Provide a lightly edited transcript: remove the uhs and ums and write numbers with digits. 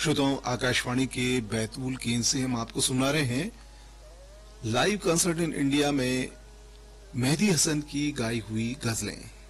श्रोताओं, आकाशवाणी के बैतूल केंद्र से हम आपको सुना रहे हैं लाइव कंसर्ट इन इंडिया में मेहदी हसन की गाई हुई गजलें।